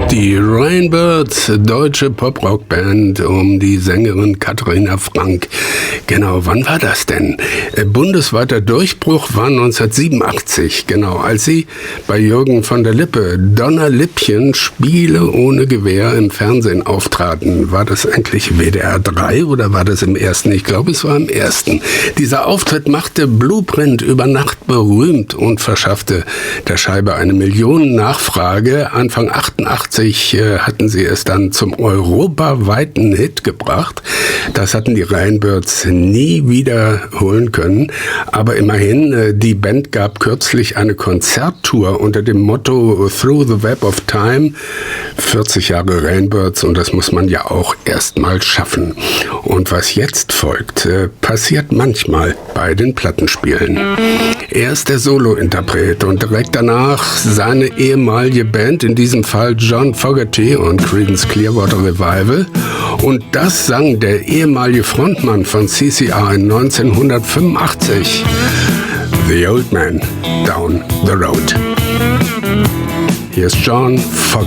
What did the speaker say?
Die Rainbirds, deutsche Pop-Rock-Band um die Sängerin Katharina Frank. Genau, wann war das denn? Bundesweiter Durchbruch war 1987, genau, als sie bei Jürgen von der Lippe Donnerlippchen Spiele ohne Gewehr im Fernsehen auftraten. War das eigentlich WDR 3 oder war das im ersten? Ich glaube, es war im ersten. Dieser Auftritt machte Blueprint über Nacht berühmt und verschaffte der Scheibe eine Millionen-Nachfrage. Anfang 88 hatten sie es dann zum europaweiten Hit gebracht. Das hatten die Rainbirds nie wiederholen können. Aber immerhin, die Band gab kürzlich eine Konzerttour unter dem Motto Through the Web of Time. 40 Jahre Rainbirds, und das muss man ja auch erstmal schaffen. Und was jetzt folgt, passiert manchmal bei den Plattenspielen. Er ist der Solo-Interpret und direkt danach seine ehemalige Band, in diesem Fall John Fogerty und Creedence Clearwater Revival. Und das sang der ehemalige Frontmann von CCR in 1985. The Old Man Down the Road. Hier ist John Fogerty.